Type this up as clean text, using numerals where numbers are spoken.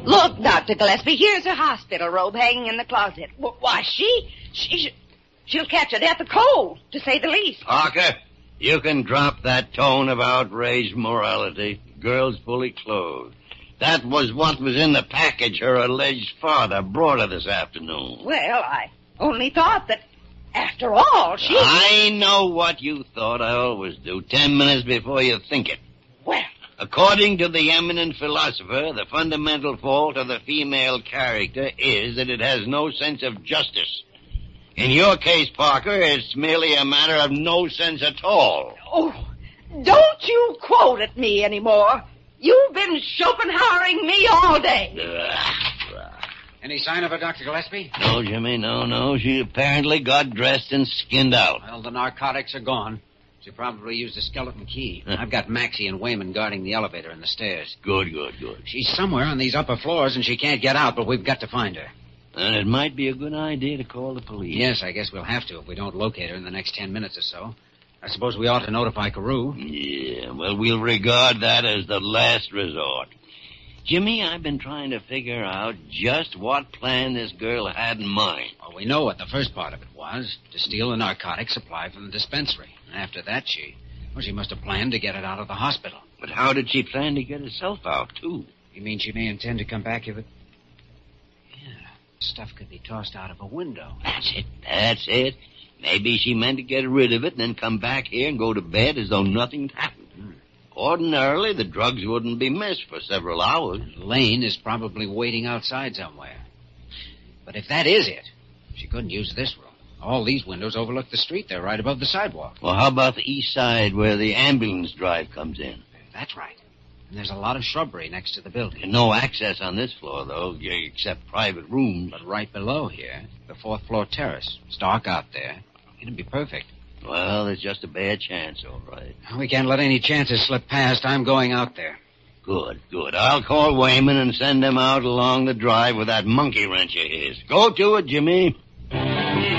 Look, Dr. Gillespie, here's her hospital robe hanging in the closet. Why, she'll catch a death of cold, to say the least. Parker, you can drop that tone of outraged morality. Girl's fully clothed. That was what was in the package her alleged father brought her this afternoon. Well, I only thought that, after all, she... I know what you thought. I always do. 10 minutes before you think it. Well... According to the eminent philosopher, the fundamental fault of the female character is that it has no sense of justice. In your case, Parker, it's merely a matter of no sense at all. Oh, don't you quote at me anymore. You've been Schopenhauering me all day. Any sign of her, Dr. Gillespie? No, Jimmy, no. She apparently got dressed and skinned out. Well, the narcotics are gone. She probably used a skeleton key. I've got Maxie and Wayman guarding the elevator and the stairs. Good. She's somewhere on these upper floors, and she can't get out, but we've got to find her. And it might be a good idea to call the police. Yes, I guess we'll have to if we don't locate her in the next 10 minutes or so. I suppose we ought to notify Carew. Yeah, well, we'll regard that as the last resort. Jimmy, I've been trying to figure out just what plan this girl had in mind. Well, we know what the first part of it was, to steal the narcotic supply from the dispensary. And after that, she must have planned to get it out of the hospital. But how did she plan to get herself out, too? You mean she may intend to come back if it... Yeah, stuff could be tossed out of a window. That's it. Maybe she meant to get rid of it and then come back here and go to bed as though nothing happened. Ordinarily, the drugs wouldn't be missed for several hours. Lane is probably waiting outside somewhere. But if that is it, she couldn't use this room. All these windows overlook the street. They're right above the sidewalk. Well, how about the east side where the ambulance drive comes in? That's right. And there's a lot of shrubbery next to the building. No access on this floor, though, except private rooms. But right below here, the fourth-floor terrace. It's dark out there. It'd be perfect. Well, there's just a bad chance, all right. We can't let any chances slip past. I'm going out there. Good. I'll call Wayman and send him out along the drive with that monkey wrench of his. Go to it, Jimmy.